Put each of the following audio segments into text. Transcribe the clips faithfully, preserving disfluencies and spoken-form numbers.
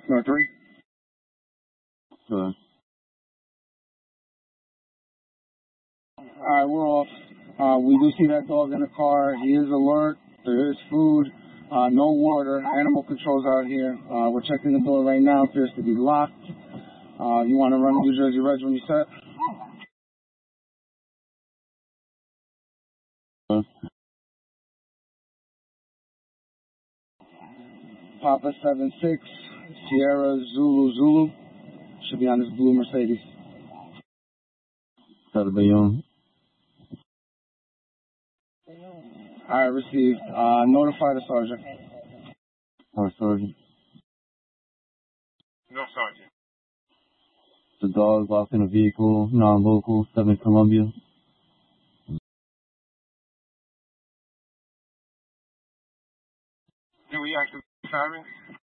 North three. Sure. Alright, we're off. Uh, we do see that dog in the car. He is alert. There is food. Uh, no water. Animal control's out here. Uh, we're checking the door right now. It appears to be locked. Uh, you want to run New Jersey Reg when you set? Sure. Papa seven six, Sierra Zulu Zulu. Should be on this blue Mercedes. That'll be on. Alright, received. Uh, notify the sergeant. Our sergeant. No, Sergeant. The dog locked in a vehicle, non-local, seven Columbia. Can we activate sirens?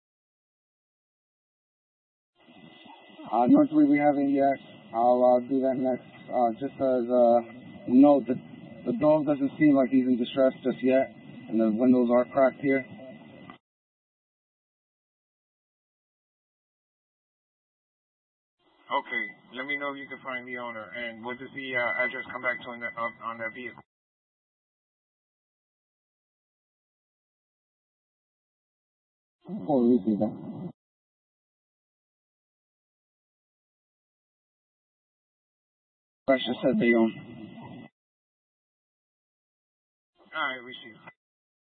Uh, North three, we haven't yet. I'll uh, do that next. Uh, just as a note, the, the dog doesn't seem like he's in distress just yet, and the windows are cracked here. Okay, let me know if you can find the owner. And what does the uh, address come back to on that, on, on that vehicle? Before we receive that. Precious said they own. All right, receive.